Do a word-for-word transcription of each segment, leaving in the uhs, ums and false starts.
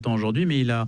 aujourd'hui, mais il a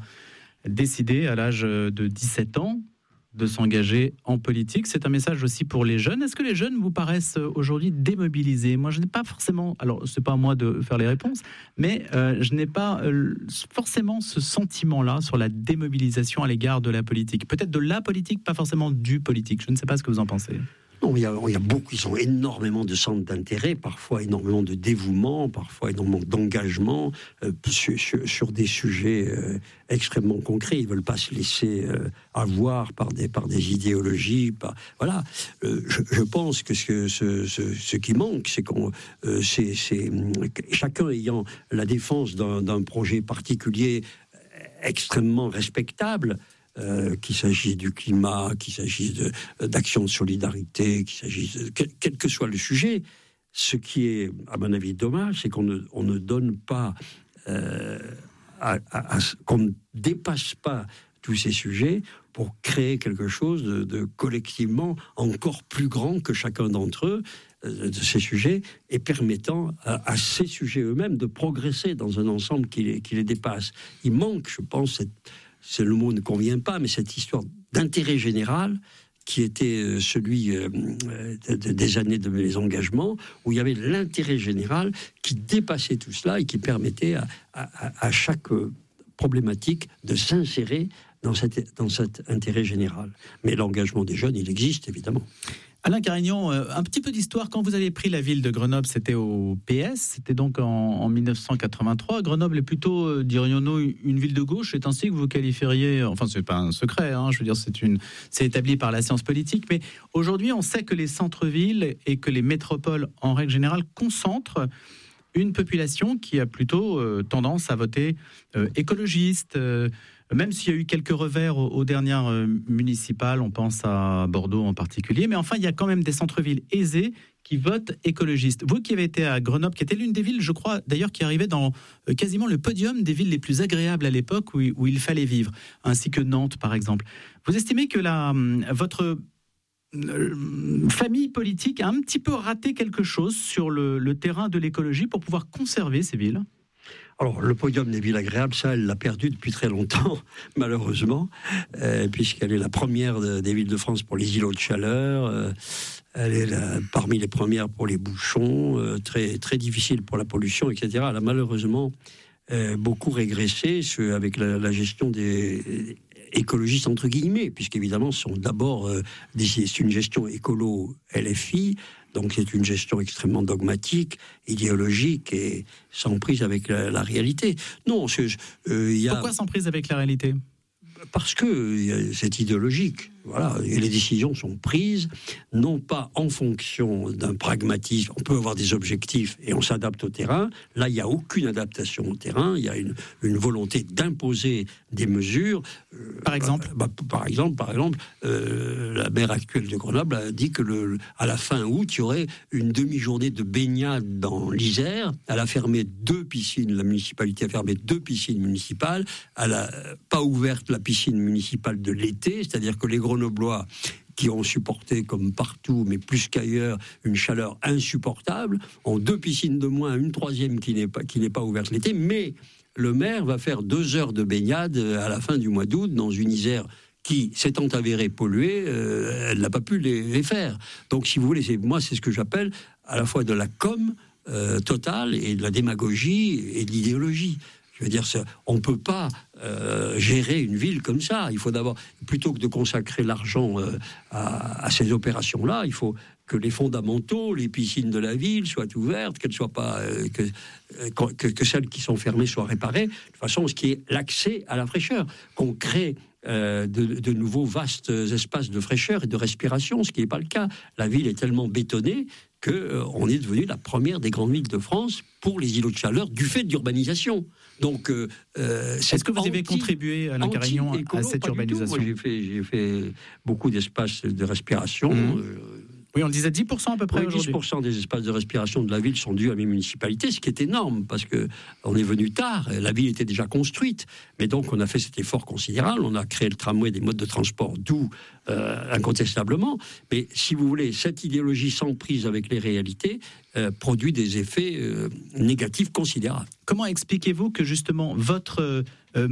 décidé à l'âge de dix-sept ans de s'engager en politique. C'est un message aussi pour les jeunes. Est-ce que les jeunes vous paraissent aujourd'hui démobilisés ? Moi, je n'ai pas forcément, alors c'est pas à moi de faire les réponses, mais euh, je n'ai pas euh, forcément ce sentiment-là sur la démobilisation à l'égard de la politique. Peut-être de la politique, pas forcément du politique. Je ne sais pas ce que vous en pensez. Non, il y a, il y a beaucoup, ils ont énormément de centres d'intérêt, parfois énormément de dévouement, parfois énormément d'engagement euh, sur, sur, sur des sujets euh, extrêmement concrets. Ils veulent pas se laisser euh, avoir par des par des idéologies. Par, voilà. Euh, je, je pense que ce, ce, ce, ce qui manque, c'est qu'on, euh, c'est, c'est chacun ayant la défense d'un, d'un projet particulier extrêmement respectable. Euh, qu'il s'agisse du climat, qu'il s'agisse de, d'actions de solidarité, qu'il s'agisse de, quel, quel que soit le sujet, ce qui est, à mon avis, dommage, c'est qu'on ne, on ne donne pas, euh, à, à, à, qu'on ne dépasse pas tous ces sujets pour créer quelque chose de, de collectivement encore plus grand que chacun d'entre eux, euh, de ces sujets, et permettant à, à ces sujets eux-mêmes de progresser dans un ensemble qui les, qui les dépasse. Il manque, je pense, cette c'est le mot ne convient pas, mais cette histoire d'intérêt général qui était celui euh, de, de, des années de mes engagements, où il y avait l'intérêt général qui dépassait tout cela et qui permettait à, à, à chaque problématique de s'insérer dans, cette, dans cet intérêt général. Mais l'engagement des jeunes, il existe évidemment. Alain Carignan, un petit peu d'histoire. Quand vous avez pris la ville de Grenoble, c'était au P S, c'était donc en, en dix-neuf cent quatre-vingt-trois. Grenoble est plutôt, euh, dirions-nous, une ville de gauche. C'est ainsi que vous qualifieriez, enfin c'est pas un secret, hein, je veux dire, c'est, une, c'est établi par la science politique, mais aujourd'hui on sait que les centres-villes et que les métropoles, en règle générale, concentrent une population qui a plutôt euh, tendance à voter euh, écologiste, euh, même s'il y a eu quelques revers aux, aux dernières euh, municipales, on pense à Bordeaux en particulier, mais enfin il y a quand même des centres-villes aisés qui votent écologistes. Vous qui avez été à Grenoble, qui était l'une des villes, je crois d'ailleurs, qui arrivait dans euh, quasiment le podium des villes les plus agréables à l'époque où, où il fallait vivre, ainsi que Nantes par exemple. Vous estimez que la, votre famille politique a un petit peu raté quelque chose sur le, le terrain de l'écologie pour pouvoir conserver ces villes ? Alors, le podium des villes agréables, ça, elle l'a perdu depuis très longtemps, malheureusement, euh, puisqu'elle est la première de, des villes de France pour les îlots de chaleur. Euh, elle est la, parmi les premières pour les bouchons, euh, très, très difficile pour la pollution, et cetera. Elle a malheureusement euh, beaucoup régressé ce, avec la, la gestion des écologistes, entre guillemets, puisqu'évidemment, ce sont d'abord euh, des, c'est une gestion écolo L F I. Donc c'est une gestion extrêmement dogmatique, idéologique et sans prise avec la, la réalité. Non, c'est, euh, y a... Pourquoi sans prise avec la réalité ? Parce que y a, c'est idéologique. Voilà, et les décisions sont prises, non pas en fonction d'un pragmatisme. On peut avoir des objectifs et on s'adapte au terrain. Là, il n'y a aucune adaptation au terrain. Il y a une, une volonté d'imposer des mesures. Euh, par exemple, bah, bah, par exemple, par exemple, euh, la maire actuelle de Grenoble a dit que le, à la fin août, il y aurait une demi-journée de baignade dans l'Isère. Elle a fermé deux piscines. La municipalité a fermé deux piscines municipales. Elle n'a pas ouvert la piscine municipale de l'été, c'est-à-dire que les Grenoblois qui ont supporté, comme partout, mais plus qu'ailleurs, une chaleur insupportable, ont deux piscines de moins, une troisième qui n'est pas, qui n'est pas ouverte l'été, mais le maire va faire deux heures de baignade à la fin du mois d'août dans une Isère qui, s'étant avérée polluée, euh, elle n'a pas pu les, les faire. Donc, si vous voulez, c'est, moi, c'est ce que j'appelle à la fois de la com euh, totale et de la démagogie et de l'idéologie. Je veux dire, on ne peut pas euh, gérer une ville comme ça. Il faut d'abord, plutôt que de consacrer l'argent euh, à, à ces opérations-là, il faut que les fondamentaux, les piscines de la ville soient ouvertes, qu'elles soient pas, euh, que, que, que celles qui sont fermées soient réparées, de façon à ce qu'il y ait l'accès à la fraîcheur, qu'on crée euh, de, de nouveaux vastes espaces de fraîcheur et de respiration, ce qui n'est pas le cas. La ville est tellement bétonnée qu'on euh, est devenu la première des grandes villes de France pour les îlots de chaleur du fait de l'urbanisation. Donc, euh, est-ce que vous anti, avez contribué, Alain Carignan, à cette urbanisation ? Moi, j'ai fait, j'ai fait beaucoup d'espaces de respiration. Mmh. Euh, Oui, on le disait dix pour cent à peu près oui, aujourd'hui. dix pour cent des espaces de respiration de la ville sont dus à mes municipalités, ce qui est énorme, parce qu'on est venu tard, la ville était déjà construite, mais donc on a fait cet effort considérable, on a créé le tramway, des modes de transport doux, euh, incontestablement, mais si vous voulez, cette idéologie sans prise avec les réalités euh, produit des effets euh, négatifs considérables. Comment expliquez-vous que justement votre... Euh,